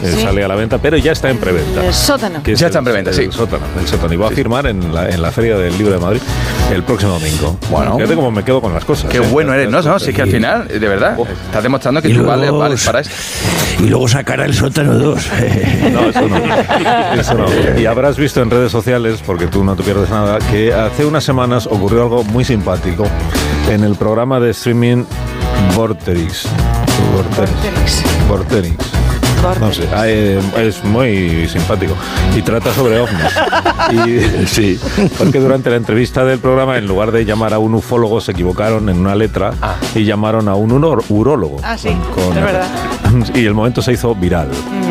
sale a la venta, pero ya está en preventa. El sótano. Ya está en preventa, sí. El sótano. Y va a firmar en la Feria del Libro de Madrid el próximo domingo. Bueno. Fíjate cómo me quedo con las cosas. Qué bueno eres, ¿no? Si es que al final, de verdad, estás demostrando que tú vales para esto. Y luego sacará el sótano 2. No, eso no. Y habrás visto en redes sociales, porque tú no te pierdes nada, que hace unas semanas ocurrió algo muy simpático en el programa de streaming Vorterix. No sé, es muy simpático y trata sobre ovnis. Sí, porque durante la entrevista del programa, en lugar de llamar a un ufólogo, se equivocaron en una letra y llamaron a un urólogo. Ah, sí, es verdad. Y el momento se hizo viral.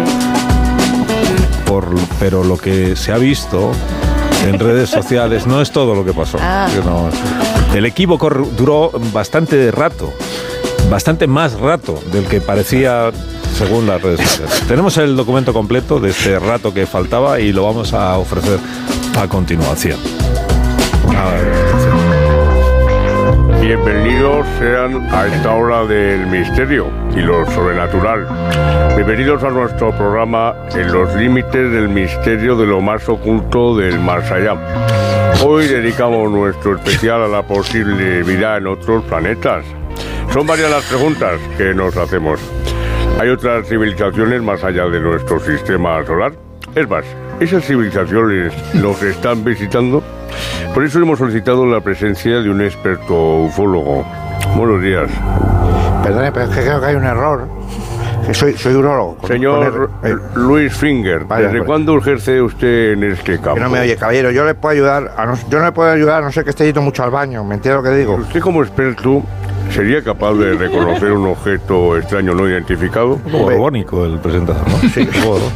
Pero lo que se ha visto en redes sociales no es todo lo que pasó. El equívoco duró bastante rato, bastante más rato del que parecía según las redes sociales. Tenemos el documento completo de este rato que faltaba y lo vamos a ofrecer a continuación. Bienvenidos sean a esta hora del misterio y lo sobrenatural. Bienvenidos a nuestro programa En los límites del misterio de lo más oculto del más allá. Hoy dedicamos nuestro especial a la posible vida en otros planetas. Son varias las preguntas que nos hacemos. ¿Hay otras civilizaciones más allá de nuestro sistema solar? Es más, ¿esas civilizaciones nos están visitando? Por eso hemos solicitado la presencia de un experto ufólogo. Buenos días. Perdone, pero es que creo que hay un error. Que soy urólogo. Señor Luis Finger, ¿desde cuándo ejerce usted en este campo? Que no me oye, caballero. Yo le puedo ayudar. Yo no le puedo ayudar a no ser que esté yendo mucho al baño. ¿Me entiende lo que digo? Usted como experto ¿sería capaz de reconocer un objeto extraño no identificado? Borbónico el presentador, ¿no? Sí.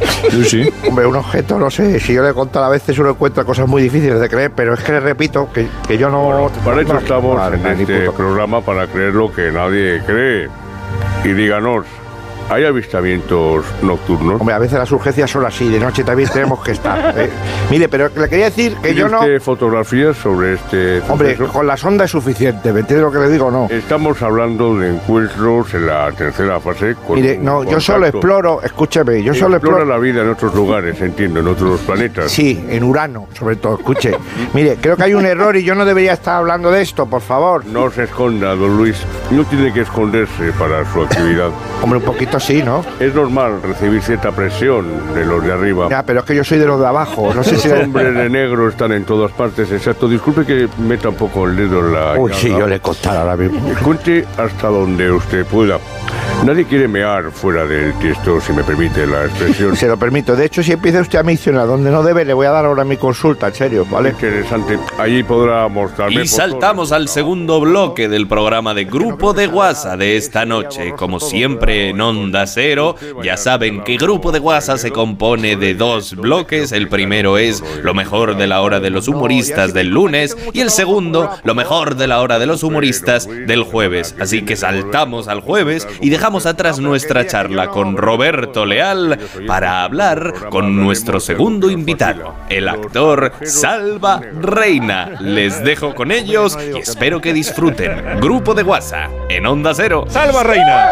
Sí. Hombre, un objeto, no sé. Si yo le he contado a veces uno encuentra cosas muy difíciles de creer, pero es que le repito que yo no... Bueno, para eso estamos en este programa, para creer lo que nadie cree. Y díganos, ¿hay avistamientos nocturnos? Hombre, a veces las urgencias son así, de noche también tenemos que estar. Mire, pero le quería decir que yo no... ¿Tiene fotografías sobre este Hombre, suceso? con la sonda es suficiente, ¿me entiende lo que le digo o no? Estamos hablando de encuentros en la tercera fase. Mire, no, yo solo exploro, escúcheme, yo solo exploro... la vida en otros lugares, entiendo, en otros planetas. Sí, en Urano, sobre todo, escuche. Mire, creo que hay un error y yo no debería estar hablando de esto, por favor. No se esconda, don Luis, no tiene que esconderse para su actividad. Hombre, un poquito sí, ¿no? Es normal recibir cierta presión de los de arriba. Ya, pero es que yo soy de los de abajo, no sé si... Los hombres de negro están en todas partes, exacto. Disculpe que meta un poco el dedo en la... Uy, sí, yo le contara ahora mismo. Cuente hasta donde usted pueda. Nadie quiere mear fuera del tiesto, si me permite la expresión. Se lo permito. De hecho, si empieza usted a mencionar donde no debe, le voy a dar ahora mi consulta, en serio, ¿vale? Interesante. Allí podrá mostrarme... Y saltamos al segundo bloque del programa de Grupo de WhatsApp de esta noche. Como siempre en Onda Cero, ya saben que Grupo de WhatsApp se compone de dos bloques. El primero es lo mejor de la hora de los humoristas del lunes y el segundo, lo mejor de la hora de los humoristas del jueves. Así que saltamos al jueves y dejamos atrás nuestra charla con Roberto Leal para hablar con nuestro segundo invitado, el actor Salva Reina. Les dejo con ellos y espero que disfruten. Grupo de WhatsApp en Onda Cero. ¡Salva Reina!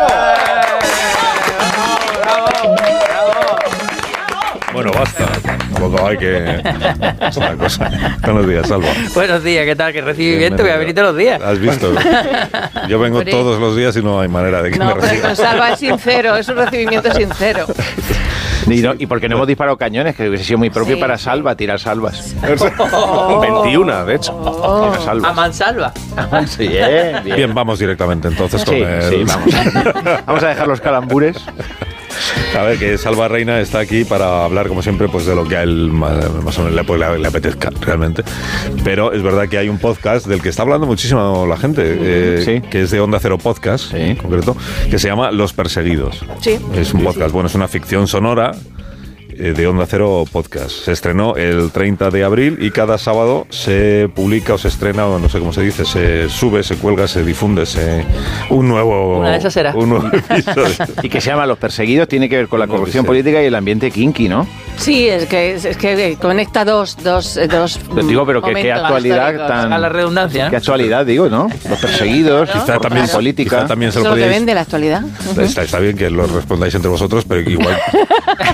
Bueno, basta. Tampoco hay que... Es una cosa. Buenos días, Salva. Buenos días, ¿qué tal? ¿Qué recibimiento? Voy a venir todos los días. ¿Has visto? Yo vengo todos los días y no hay manera de que me reciban. No, pero con Salva es sincero, es un recibimiento sincero. Y porque no hemos disparado cañones, que hubiese sido muy propio para Salva, tirar salvas. 21, de hecho. Tirar salvas. A mansalva. Sí, bien, vamos directamente entonces con el... Sí, vamos. Vamos a dejar los calambures. A ver, que Salva Reina está aquí para hablar, como siempre, pues de lo que a él más o menos le apetezca realmente. Pero es verdad que hay un podcast del que está hablando muchísimo la gente, que es de Onda Cero Podcast, en concreto, que se llama Los Perseguidos. Sí. Es un podcast, bueno, es una ficción sonora de Onda Cero Podcast. Se estrenó el 30 de abril y cada sábado se publica o se estrena, o no sé cómo se dice, se sube, se cuelga, se difunde un nuevo... Una de esas era. Un nuevo episodio. Y que se llama Los Perseguidos, tiene que ver con la corrupción política y el ambiente kinky, ¿no? Sí, es que conecta dos Digo, pero qué actualidad tan... A la redundancia. Qué actualidad, digo, ¿no? Los perseguidos, quizá también política. Quizá también se Eso lo es lo que podíais... vende la actualidad. Está bien que lo respondáis entre vosotros, pero igual